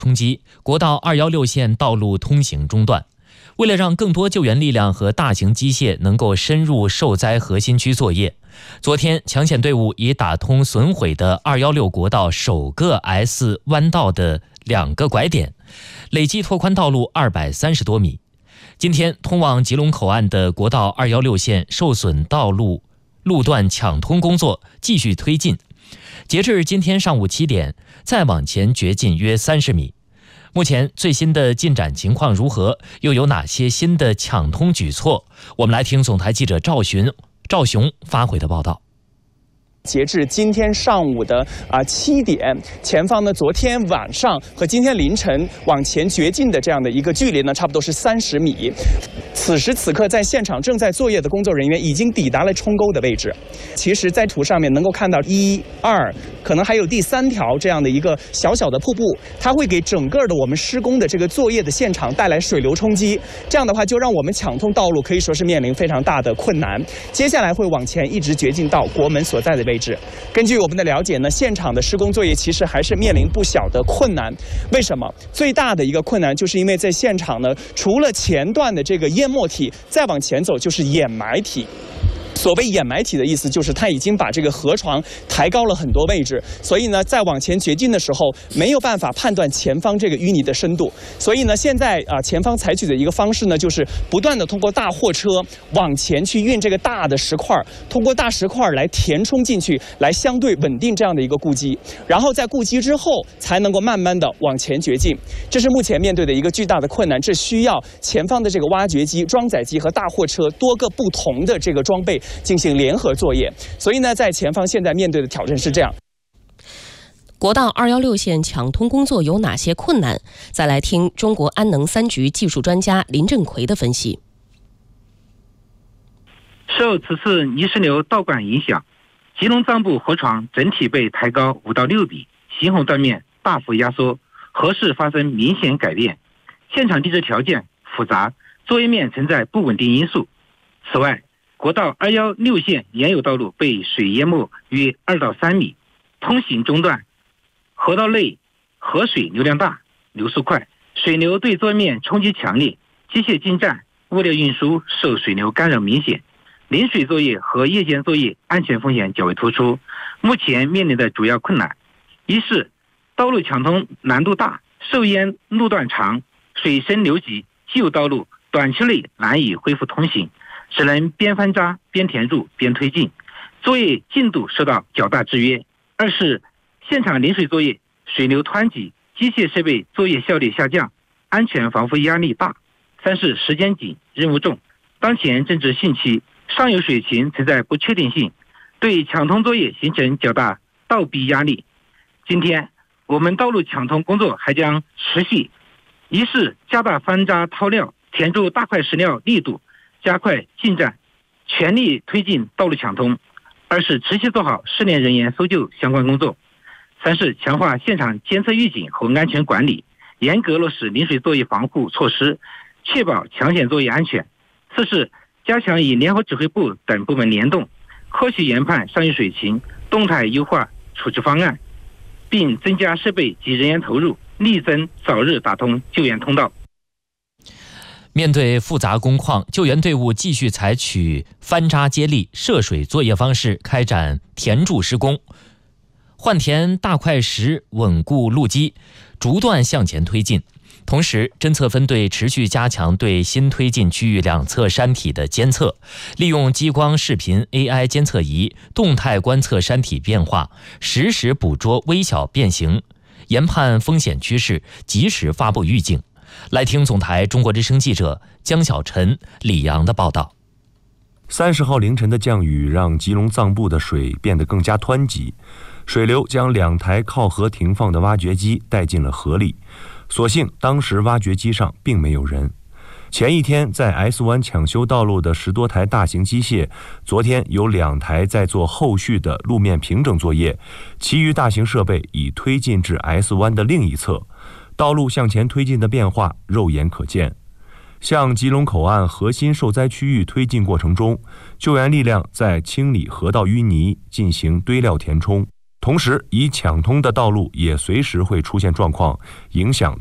冲击，国道216线道路通行中断。为了让更多救援力量和大型机械能够深入受灾核心区作业，昨天抢险队伍已打通损毁的216国道首个 S 弯道的2个拐点，累计拓宽道路230多米。今天通往吉隆口岸的国道216线受损道路路段抢通工作继续推进，截至今天上午7点，再往前掘进约30米。目前最新的进展情况如何？又有哪些新的抢通举措？我们来听总台记者赵雄发回的报道。 截至今天上午的7点，前方呢昨天晚上和今天凌晨往前掘进的这样的一个距离呢，差不多是30米。此时此刻，在现场正在作业的工作人员已经抵达了冲沟的位置。其实，在图上面能够看到1、2，可能还有第3条这样的一个小小的瀑布，它会给整个的我们施工的这个作业的现场带来水流冲击。这样的话，就让我们抢通道路可以说是面临非常大的困难。接下来会往前一直掘进到国门所在的位置。根据我们的了解呢，现场的施工作业其实还是面临不小的困难。为什么？最大的一个困难就是因为在现场呢，除了前段的这个淹没体，再往前走就是掩埋体。所谓掩埋体的意思就是它已经把这个河床抬高了很多位置，所以呢，在往前掘进的时候没有办法判断前方这个淤泥的深度。所以呢，现在前方采取的一个方式呢，就是不断的通过大货车往前去运这个大的石块，通过大石块来填充进去，来相对稳定这样的一个固基，然后在固基之后才能够慢慢的往前掘进。这是目前面对的一个巨大的困难，这需要前方的这个挖掘机、装载机和大货车多个不同的这个装备进行联合作业，所以呢，在前方现在面对的挑战是这样。 国道216线抢通工作有哪些困难？再来听中国安能3局技术专家林振奎的分析。 受此次泥石流道管影响，吉隆藏布河床整体被抬高5到6米，行洪断面大幅压缩，河势发生明显改变，现场地质条件复杂，作业面存在不稳定因素。此外，国道216线原有道路被水淹没约2到3米，通行中断。河道内河水流量大，流速快，水流对作业面冲击强烈，机械进站、物料运输受水流干扰明显。临水作业和夜间作业安全风险较为突出。目前面临的主要困难，一是道路抢通难度大，受淹路段长，水深流急，既有道路短期内难以恢复通行，只能边翻渣边填入边推进，作业进度受到较大制约。二是现场临水作业水流湍急，机械设备作业效率下降，安全防护压力大。三是时间紧，任务重，当前正值汛期，上游水情存在不确定性，对抢通作业形成较大倒逼压力。今天我们道路抢通工作还将持续，一是加大翻渣掏料填入大块石料力度，加快进站，全力推进道路抢通；二是持续做好失联人员搜救相关工作；三是强化现场监测预警和安全管理，严格落实临水作业防护措施，确保抢险作业安全；四是加强与联合指挥部等部门联动，科学研判上游水情，动态优化处置方案，并增加设备及人员投入，力争早日打通救援通道。 面对复杂工况，救援队伍继续采取翻渣接力、涉水作业方式开展填筑施工，换填大块石，稳固路基，逐段向前推进。同时，侦测分队持续加强对新推进区域两侧山体的监测，利用激光视频 AI 监测仪动态观测山体变化，实时捕捉微小变形，研判风险趋势，及时发布预警。来听总台中国之声记者江小晨、李阳的报道。 30号凌晨的降雨让吉隆藏布的水变得更加湍急，水流将2台靠河停放的挖掘机带进了河里。所幸当时挖掘机上并没有人。前一天在 S 湾抢修道路的10多台大型机械，昨天有2台在做后续的路面平整作业，其余大型设备已推进至 S 湾的另一侧。道路向前推进的变化肉眼可见。向吉隆口岸核心受灾区域推进过程中，救援力量在清理河道淤泥，进行堆料填充。 同时，已抢通的道路也随时会出现状况，影响